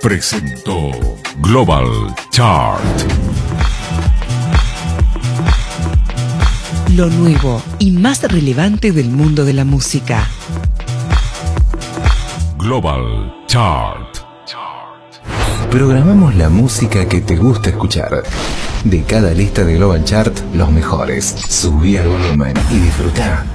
presentó Global Chart. Lo nuevo y más relevante del mundo de la música. Global Chart. Programamos la música que te gusta escuchar. De cada lista de Global Chart, los mejores. Subí al volumen y disfruta.